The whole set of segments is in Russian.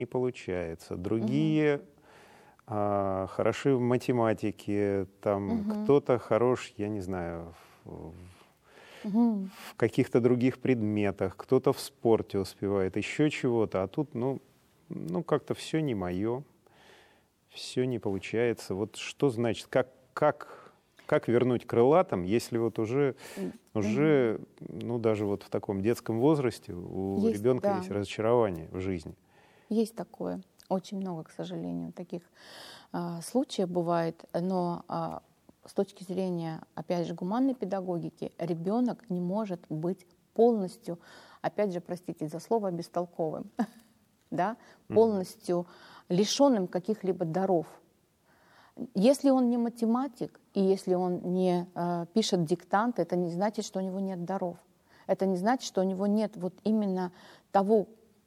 не получается, другие хороши в математике, там кто-то хорош, я не знаю, в каких-то других предметах, кто-то в спорте успевает, еще чего-то, а тут, ну как-то все не мое, все не получается. Вот что значит, как вернуть крылатым, если вот уже, ну даже вот в таком детском возрасте у ребенка есть разочарование в жизни? Есть такое. Очень много, к сожалению, таких случаев бывает, но с точки зрения, опять же, гуманной педагогики, ребенок не может быть полностью, опять же, простите за слово, бестолковым, да, полностью лишенным каких-либо даров. Если он не математик, и если он не пишет диктант, это не значит, что у него нет даров. Это не значит, что у него нет вот именно того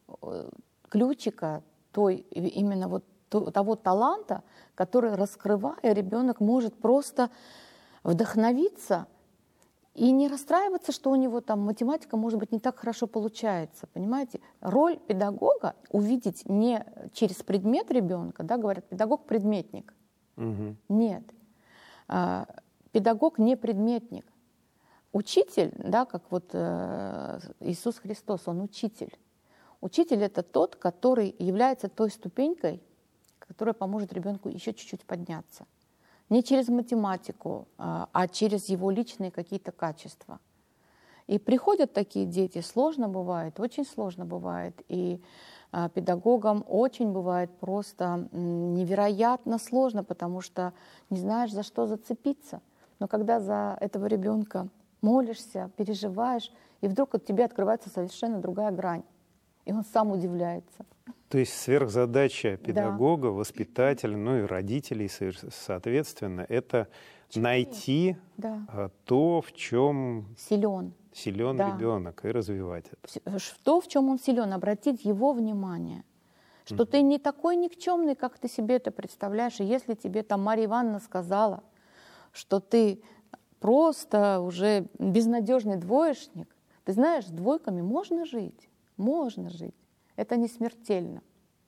ключика, именно вот того таланта, который, раскрывая, ребенок может просто вдохновиться и не расстраиваться, что у него там математика, может быть, не так хорошо получается. Понимаете? Роль педагога увидеть не через предмет ребенка, да, говорят, педагог-предметник. Нет. Педагог не предметник. Учитель, да, как вот Иисус Христос, он учитель. Учитель — это тот, который является той ступенькой, которая поможет ребенку еще чуть-чуть подняться. Не через математику, а через его личные какие-то качества. И приходят такие дети, сложно бывает, очень сложно бывает. И педагогам очень бывает просто невероятно сложно, потому что не знаешь, за что зацепиться. Но когда за этого ребенка молишься, переживаешь, и вдруг от тебя открывается совершенно другая грань. И он сам удивляется. То есть сверхзадача педагога, воспитателя, ну и родителей, соответственно, это найти то, в чем силен ребенок, и развивать это. То, в чем он силен, обратить его внимание. Что ты не такой никчемный, как ты себе это представляешь. И если тебе там Марья Ивановна сказала, что ты просто уже безнадежный двоечник, ты знаешь, с двойками можно жить. Можно жить. Это не смертельно.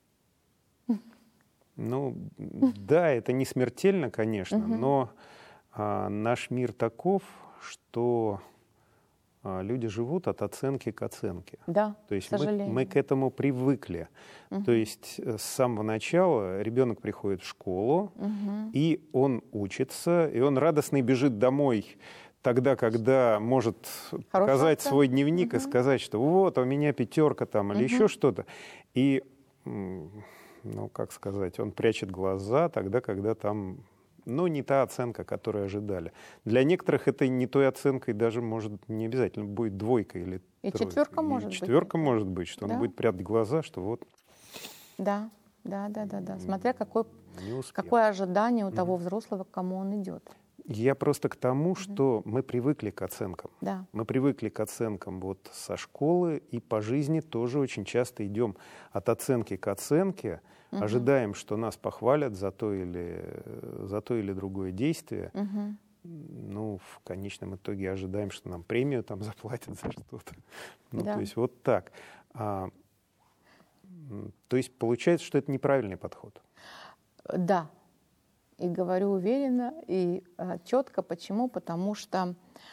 Ну, да, это не смертельно, конечно, но наш мир таков, что люди живут от оценки к оценке. Да, то есть к сожалению. Мы к этому привыкли. То есть с самого начала ребенок приходит в школу, и он учится, и он радостный бежит домой тогда, когда может показать свой дневник и сказать, что вот, у меня 5 там или еще что-то. И, ну, как сказать, он прячет глаза тогда, когда там, ну, не та оценка, которую ожидали. Для некоторых это не той оценкой даже, может, не обязательно будет 2 или 3. И 4 может быть. 4 может быть, что он будет прятать глаза, что вот. Да. Смотря какое ожидание у того взрослого, к кому он идет. Я просто к тому, что мы привыкли к оценкам. Да. Мы привыкли к оценкам вот со школы, и по жизни тоже очень часто идем от оценки к оценке, ожидаем, что нас похвалят за то или другое действие. Ну, в конечном итоге ожидаем, что нам премию там заплатят за что-то. Ну, то есть вот так. То есть получается, что это неправильный подход. Да. И говорю уверенно и четко. Почему? Потому что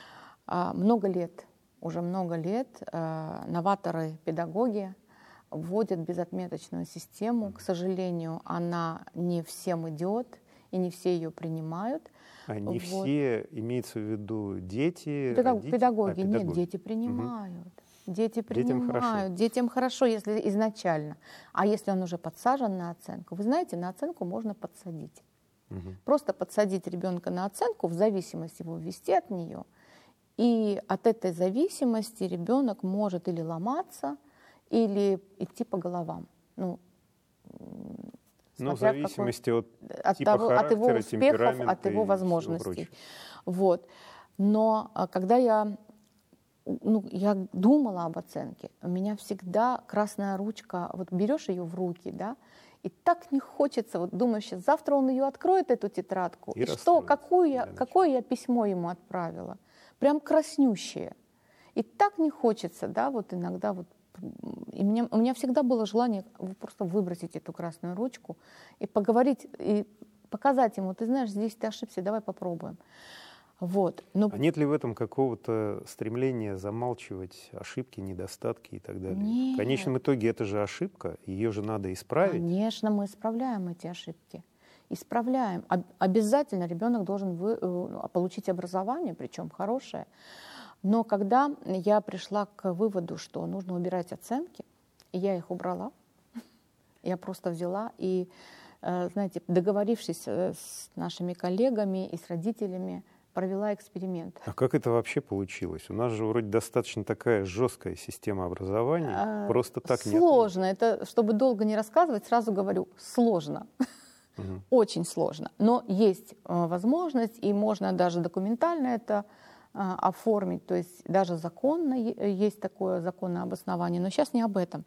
уже много лет новаторы-педагоги вводят безотметочную систему. К сожалению, она не всем идет, и не все ее принимают. Не все, имеется в виду дети, педагоги. Нет, дети принимают. Дети принимают. Детям хорошо, если изначально. А если он уже подсажен на оценку? Вы знаете, на оценку можно подсадить. Просто подсадить ребенка на оценку, в зависимость его ввести от нее. И от этой зависимости ребенок может или ломаться, или идти по головам. Ну, в зависимости от типа характера, от его успехов, от его возможностей. Вот. Но когда я думала об оценке, у меня всегда красная ручка, вот берешь ее в руки, да, и так не хочется, вот думаешь, завтра он ее откроет, эту тетрадку, и что, какое я письмо ему отправила, прям краснющее. И так не хочется, да, вот иногда вот И у меня всегда было желание просто выбросить эту красную ручку и поговорить, и показать ему, ты знаешь, здесь ты ошибся, давай попробуем. Вот. Но... А нет ли в этом какого-то стремления замалчивать ошибки, недостатки и так далее? Нет. В конечном итоге это же ошибка, ее же надо исправить. Конечно, мы исправляем эти ошибки. Исправляем. Обязательно ребенок должен получить образование, причем хорошее. Но когда я пришла к выводу, что нужно убирать оценки, и я их убрала, я просто взяла и, знаете, договорившись с нашими коллегами и с родителями, провела эксперимент. А как это вообще получилось? У нас же вроде достаточно такая жесткая система образования. Просто так нет. Сложно. Это, чтобы долго не рассказывать, сразу говорю, сложно. Очень сложно. Но есть возможность, и можно даже документально это оформить, то есть даже законно есть такое законное обоснование, но сейчас не об этом.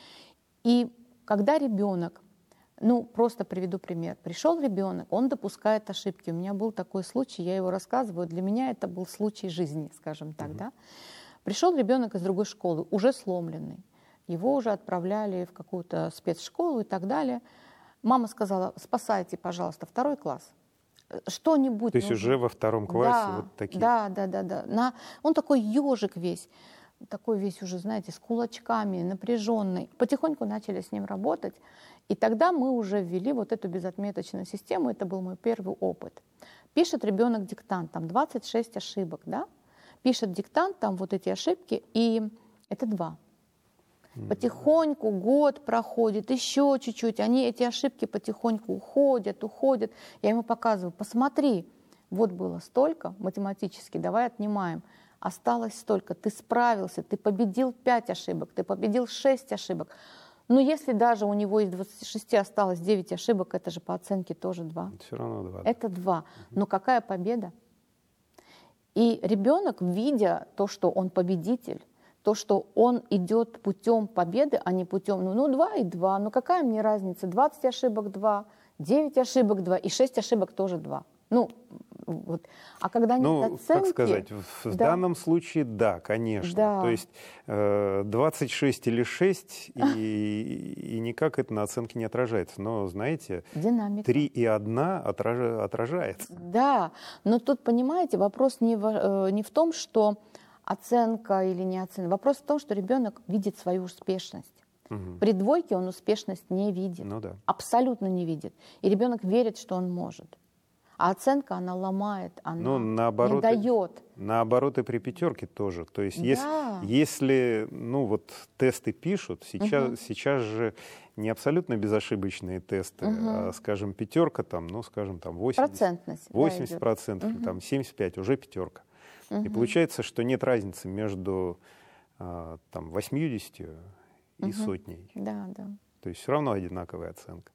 И когда ребенок, просто приведу пример, пришел ребенок, он допускает ошибки. У меня был такой случай, я его рассказываю, для меня это был случай жизни, скажем так, да. Пришел ребенок из другой школы, уже сломленный, его уже отправляли в какую-то спецшколу и так далее. Мама сказала, спасайте, пожалуйста, 2 класс. Что-нибудь. То есть нужно. уже во 2 классе да, вот такие. Да. Он такой ежик весь, такой весь уже, знаете, с кулачками, напряженный. Потихоньку начали с ним работать. И тогда мы уже ввели вот эту безотметочную систему. Это был мой первый опыт. Пишет ребенок диктант, там 26 ошибок, да? Пишет диктант, там вот эти ошибки, и это 2. Потихоньку год проходит, еще чуть-чуть, эти ошибки потихоньку уходят. Я ему показываю, посмотри, вот было столько математически, давай отнимаем. Осталось столько, ты справился, ты победил 5 ошибок, ты победил 6 ошибок. Но если даже у него из 26 осталось 9 ошибок, это же по оценке тоже 2. Все равно 2. Это 2. Но какая победа? И ребенок, видя то, что он победитель, то, что он идет путем победы, а не путем, 2 и 2, какая мне разница, 20 ошибок 2, 9 ошибок 2 и 6 ошибок тоже 2. Вот. А когда нет оценки... как сказать, в данном случае, да, конечно. Да. То есть 26 или 6, и никак это на оценке не отражается. Но, знаете, динамика. 3 и 1 отражается. Да, но тут, понимаете, вопрос не в том, что оценка или не оценка. Вопрос в том, что ребенок видит свою успешность. При 2 он успешность не видит. Да. Абсолютно не видит. И ребенок верит, что он может. А оценка, она ломает, она не дает. Наоборот, и при 5 тоже. То есть если тесты пишут, сейчас же не абсолютно безошибочные тесты, а, скажем, 5, там 80%, процентность, 80%, там 75%, уже 5. И получается, что нет разницы между 80 и 100. Да. То есть все равно одинаковая оценка.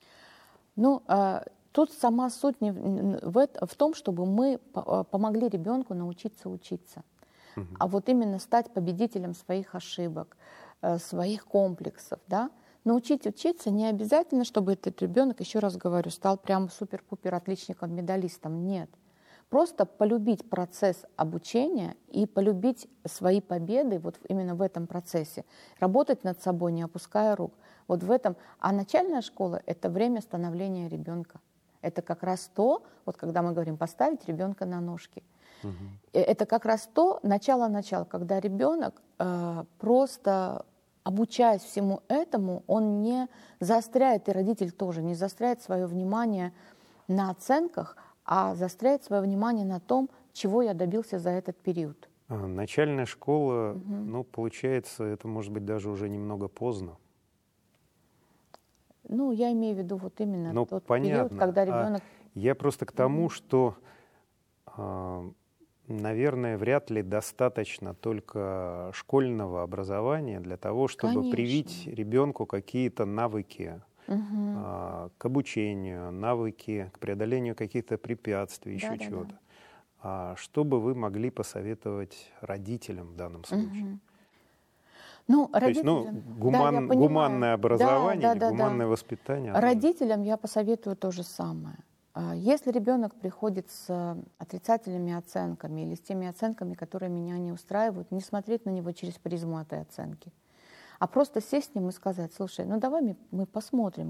Тут сама суть в том, чтобы мы помогли ребенку научиться учиться. А вот именно стать победителем своих ошибок, своих комплексов. Да? Научить учиться не обязательно, чтобы этот ребенок, еще раз говорю, стал прям супер-пупер отличником, медалистом. Нет. Просто полюбить процесс обучения и полюбить свои победы вот именно в этом процессе. Работать над собой, не опуская рук. Вот в этом. А начальная школа — это время становления ребенка. Это как раз то, вот когда мы говорим поставить ребенка на ножки. Это как раз то начало, когда ребенок просто, обучаясь всему этому, он не заостряет, и родитель тоже не заостряет свое внимание на оценках, а заостряет свое внимание на том, чего я добился за этот период. Начальная школа, получается, это может быть даже уже немного поздно. Я имею в виду вот именно тот понятно. период, когда ребенок... Я просто к тому, что, наверное, вряд ли достаточно только школьного образования для того, чтобы привить ребенку какие-то навыки к обучению, навыки к преодолению каких-то препятствий, еще чего-то. Что бы вы могли посоветовать родителям в данном случае? Гуманное образование, гуманное воспитание. Родителям я посоветую то же самое. Если ребенок приходит с отрицательными оценками или с теми оценками, которые меня не устраивают, не смотреть на него через призму этой оценки, а просто сесть с ним и сказать: слушай, ну давай мы посмотрим,